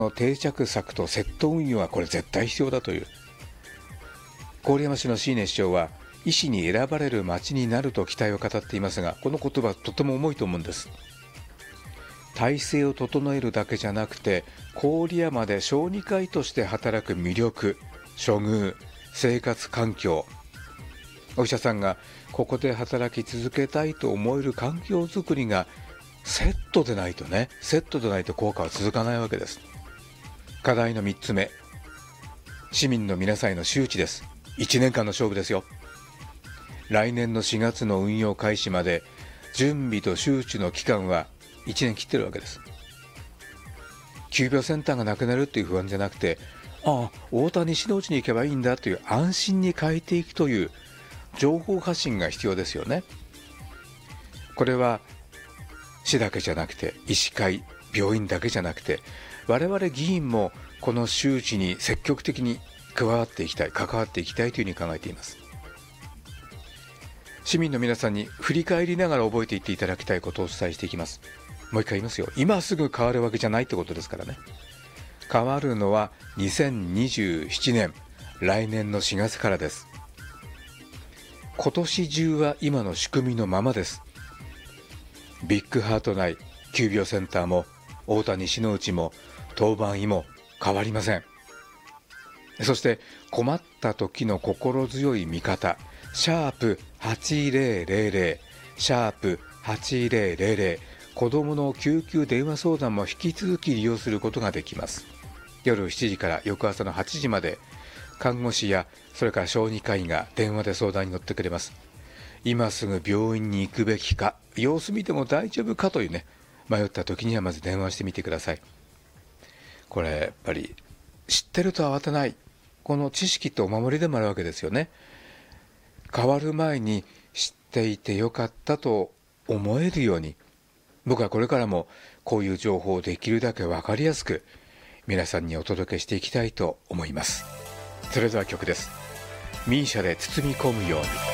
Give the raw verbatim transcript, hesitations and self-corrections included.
定着策とセット運用はこれ絶対必要だという。郡山市の椎根市長は、医師に選ばれる町になると期待を語っていますが、この言葉とても重いと思うんです。体制を整えるだけじゃなくて、郡山で小児科医として働く魅力、処遇、生活環境、お医者さんがここで働き続けたいと思える環境づくりがセットでないとね、セットでないと効果は続かないわけです。課題のみっつめ、市民の皆さんへの周知です。いちねんかんの勝負ですよ。来年のしがつの運用開始まで準備と周知の期間はいちねん切ってるわけです。急病センターがなくなるっていう不安じゃなくて、ああ大田西の内に行けばいいんだという安心に変えていくという情報発信が必要ですよね。これは市だけじゃなくて、医師会、病院だけじゃなくて、我々議員もこの周知に積極的に加わっていきたい、関わっていきたいというふうに考えています。市民の皆さんに振り返りながら覚えていっていただきたいことをお伝えしていきます。もう一回言いますよ。今すぐ変わるわけじゃないってことですからね。変わるのはにせんにじゅうななねん、来年のしがつからです。今年中は今の仕組みのままです。ビッグハート内急病センターも大田西の内も当番医も変わりません。そして困った時の心強い味方、シャープはちぜろぜろぜろ、シャープはちぜろぜろぜろ、子どもの救急電話相談も引き続き利用することができます。夜しちじから翌朝のはちじまで、看護師やそれから小児科医が電話で相談に乗ってくれます。今すぐ病院に行くべきか、様子見ても大丈夫かというね、迷った時にはまず電話してみてください。これやっぱり知ってると慌てない、この知識とお守りでもあるわけですよね。変わる前に知っていてよかったと思えるように、僕はこれからもこういう情報をできるだけ分かりやすく皆さんにお届けしていきたいと思います。それでは曲です。ミーシャで包み込むように。